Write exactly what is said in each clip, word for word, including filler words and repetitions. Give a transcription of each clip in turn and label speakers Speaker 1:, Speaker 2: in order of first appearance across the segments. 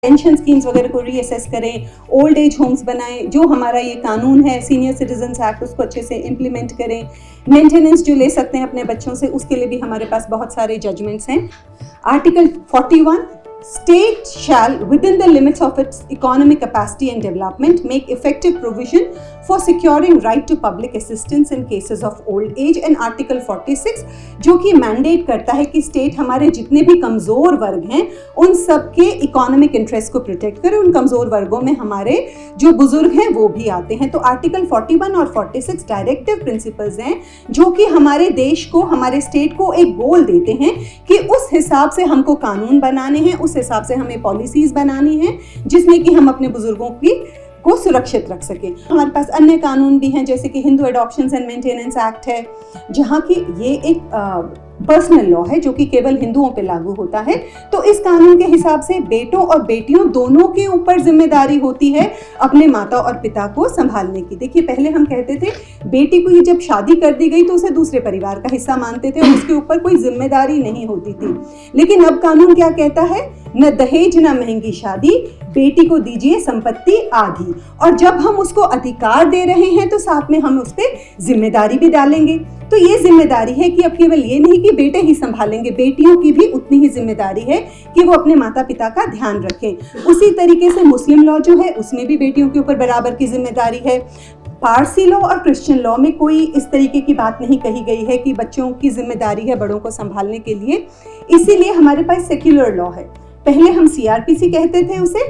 Speaker 1: Pension schemes वगैरह को reassess करें, ओल्ड एज होम्स बनाएं, जो हमारा ये कानून है सीनियर सिटीजन्स एक्ट उसको अच्छे से इम्प्लीमेंट करें, मेंटेनेंस जो ले सकते हैं अपने बच्चों से उसके लिए भी हमारे पास बहुत सारे जजमेंट्स हैं। आर्टिकल इकतालीस, State shall, within the limits of its economic capacity and development, make effective provision for securing right to public assistance in cases of old age. And Article छियालीस जो कि मैंडेट करता है कि स्टेट हमारे जितने भी कमज़ोर वर्ग हैं उन सब के इकोनॉमिक इंटरेस्ट को प्रोटेक्ट करे। उन कमज़ोर वर्गों में हमारे जो बुजुर्ग हैं वो भी आते हैं। तो आर्टिकल इकतालीस और छियालीस डायरेक्टिव प्रिंसिपल्स हैं जो कि हमारे देश को, हमारे स्टेट को एक गोल देते हैं कि उस हिसाब से हमको कानून बनाने हैं, उस हिसाब से हमें पॉलिसीज बनानी है जिसमें कि हम अपने बुजुर्गों की को सुरक्षित रख सकें। हमारे पास अन्य कानून भी हैं जैसे कि हिंदू एडॉप्शंस एंड मेंटेनेंस एक्ट है, जहाँ की ये एक पर्सनल लॉ है जो कि केवल हिंदुओं पे लागू होता है। तो इस कानून के हिसाब से बेटों और बेटियों दोनों के ऊपर जिम्मेदारी होती है अपने माता और पिता को संभालने की। देखिए पहले हम कहते थे बेटी को जब शादी कर दी गई तो उसे दूसरे परिवार का हिस्सा मानते थे और उसके ऊपर कोई जिम्मेदारी नहीं होती थी, लेकिन अब कानून क्या कहता है, न दहेज न महंगी शादी, बेटी को दीजिए संपत्ति आधी। और जब हम उसको अधिकार दे रहे हैं तो साथ में हम उस पर जिम्मेदारी भी डालेंगे। तो ये जिम्मेदारी है कि अब केवल ये नहीं कि बेटे ही संभालेंगे, बेटियों की भी उतनी ही जिम्मेदारी है कि वो अपने माता पिता का ध्यान रखें। उसी तरीके से मुस्लिम लॉ जो है उसमें भी बेटियों के ऊपर बराबर की जिम्मेदारी है। पारसी लॉ और क्रिश्चियन लॉ में कोई इस तरीके की बात नहीं कही गई है कि बच्चों की जिम्मेदारी है बड़ों को संभालने के लिए। इसीलिए हमारे पास सेक्युलर लॉ है। पहले हम सीआरपीसी कहते थे उसे,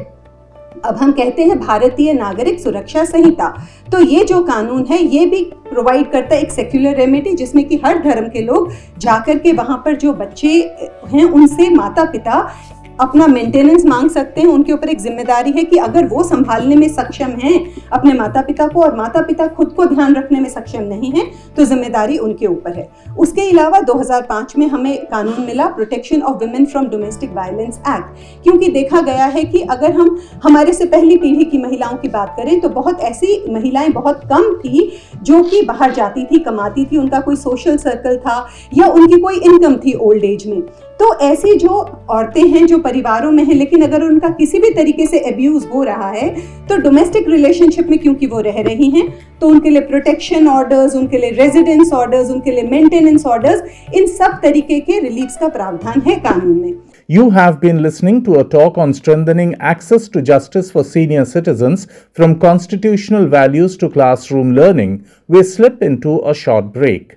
Speaker 1: अब हम कहते हैं भारतीय नागरिक सुरक्षा संहिता। तो ये जो कानून है ये भी प्रोवाइड करता है एक सेक्युलर रेमेडी जिसमें कि हर धर्म के लोग जाकर के वहां पर जो बच्चे हैं उनसे माता पिता अपना मेंटेनेंस मांग सकते हैं। उनके ऊपर एक जिम्मेदारी है कि अगर वो संभालने में सक्षम हैं अपने माता पिता को और माता पिता खुद को ध्यान रखने में सक्षम नहीं है तो जिम्मेदारी उनके ऊपर है। उसके अलावा दो हज़ार पाँच में हमें कानून मिला protection of women from domestic violence act, क्योंकि देखा गया है कि अगर हम हमारे से पहली पीढ़ी की महिलाओं की बात करें तो बहुत ऐसी महिलाएं बहुत कम थी जो कि बाहर जाती थी, कमाती थी, उनका कोई सोशल सर्कल था या उनकी कोई इनकम थी ओल्ड एज में। तो ऐसी जो औरतें हैं जो परिवारों में हैं लेकिन अगर उनका किसी भी तरीके से अब्यूज हो रहा है तो डोमेस्टिक रिलेशनशिप में क्योंकि वो रह रही हैं तो उनके लिए प्रोटेक्शन ऑर्डर्स, उनके लिए रेजिडेंस ऑर्डर्स, उनके लिए मेंटेनेंस ऑर्डर्स, इन सब तरीके के रिलीफ्स का प्रावधान है कानून में।
Speaker 2: You have been listening to a talk on strengthening access to justice for senior citizens from constitutional values to classroom learning. We slip into a short break.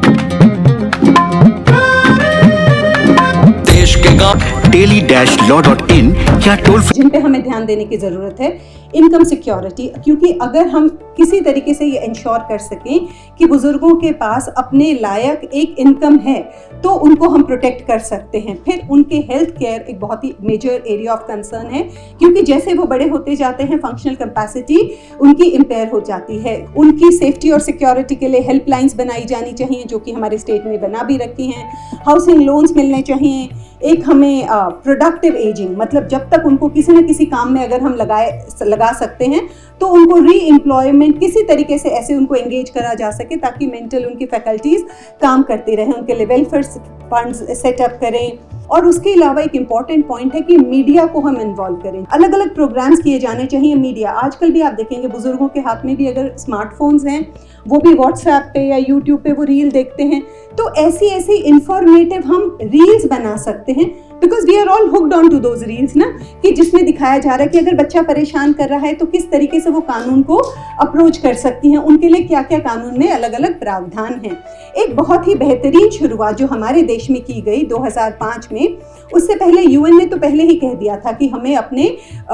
Speaker 3: देश के गांव daily dash law dot in या toll free
Speaker 1: जिन पे हमें ध्यान देने की जरूरत है, इनकम सिक्योरिटी, क्योंकि अगर हम किसी तरीके से ये इंश्योर कर सकें कि बुजुर्गों के पास अपने लायक एक इनकम है तो उनको हम प्रोटेक्ट कर सकते हैं। फिर उनके हेल्थ केयर एक बहुत ही मेजर एरिया ऑफ कंसर्न है, क्योंकि जैसे वो बड़े होते जाते हैं फंक्शनल कैपेसिटी उनकी इम्पेयर हो जाती है। उनकी सेफ्टी और सिक्योरिटी के लिए हेल्पलाइंस बनाई जानी चाहिए जो कि हमारे स्टेट में बना भी रखी हैं। हाउसिंग लोन्स मिलने चाहिए। एक हमें प्रोडक्टिव एजिंग, मतलब जब तक उनको किसी न किसी काम में अगर हम लगाए लगा सकते हैं तो उनको री एम्प्लॉयमेंट किसी तरीके से ऐसे उनको एंगेज करा जा सके ताकि मेंटल उनकी फैकल्टीज काम करती रहें। उनके लिए वेलफेयर फंड्स सेटअप करें। और उसके अलावा एक इम्पॉर्टेंट पॉइंट है कि मीडिया को हम इन्वॉल्व करें। अलग अलग प्रोग्राम्स किए जाने चाहिए। मीडिया आजकल भी आप देखेंगे बुजुर्गों के हाथ में भी अगर स्मार्टफोन्स हैं वो भी व्हाट्सएप पे या यूट्यूब पे वो रील देखते हैं। तो ऐसी ऐसी इंफॉर्मेटिव हम रील्स बना सकते हैं because we are all hooked on to those reels ना, कि जिसमें दिखाया जा रहा है कि अगर बच्चा परेशान कर रहा है तो किस तरीके से वो कानून को अप्रोच कर सकती हैं, उनके लिए क्या क्या कानून में अलग अलग प्रावधान हैं। एक बहुत ही बेहतरीन शुरुआत जो हमारे देश में की गई दो हज़ार पाँच में, उससे पहले यूएन ने तो पहले ही कह दिया था कि हमें अपने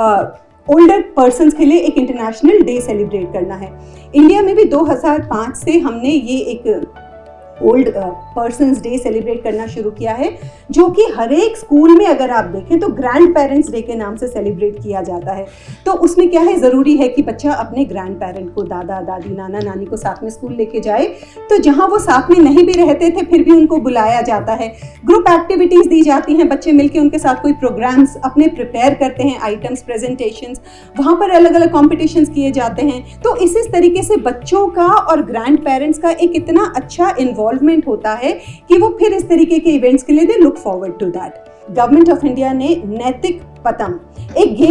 Speaker 1: ओल्डर पर्सन्स के लिए एक इंटरनेशनल डे सेलिब्रेट करना है। इंडिया में भी दो हज़ार पाँच से हमने ये एक ओल्ड पर्सन्स डे सेलिब्रेट करना शुरू किया है, जो कि हर एक स्कूल में अगर आप देखें तो ग्रैंड पेरेंट्स डे के नाम से सेलिब्रेट किया जाता है। तो उसमें क्या है, ज़रूरी है कि बच्चा अपने ग्रैंड पेरेंट को, दादा दादी नाना नानी को साथ में स्कूल लेके जाए। तो जहाँ वो साथ में नहीं भी रहते थे फिर भी उनको बुलाया जाता है, ग्रुप एक्टिविटीज़ दी जाती हैं, बच्चे मिलकर उनके साथ कोई प्रोग्राम्स अपने प्रिपेयर करते हैं, आइटम्स, प्रेजेंटेशंस, वहाँ पर अलग अलग कॉम्पिटिशन्स किए जाते हैं। तो इसी तरीके से बच्चों का और ग्रैंड पेरेंट्स का एक इतना अच्छा इन्वॉल्वमेंट होता है कि वो फिर इस तरीके के इवेंट्स के लिए they look forward to that. Government of India ने नैतिक पतंग एक गेम